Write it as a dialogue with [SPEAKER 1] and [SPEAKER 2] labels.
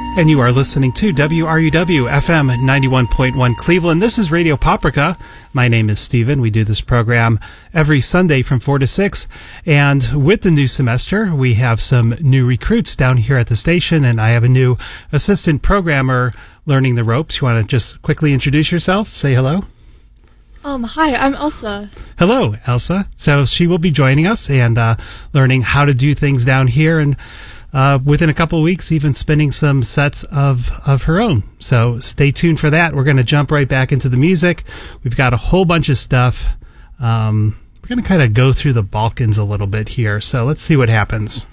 [SPEAKER 1] And you are listening to WRUW FM 91.1 Cleveland. This is Radio Paprika. My name is Stephen. We do this program every Sunday from 4 to 6. And with the new semester, we have some new recruits down here at the station, and I have a new assistant programmer learning the ropes. You want to just quickly introduce yourself? Say hello.
[SPEAKER 2] Hi, I'm Elsa.
[SPEAKER 1] Hello, Elsa. So she will be joining us and learning how to do things down here, and within a couple of weeks, even spinning some sets of her own. So stay tuned for that. We're going to jump right back into the music. We've got a whole bunch of stuff. We're going to kind of go through the Balkans a little bit here. So let's see what happens.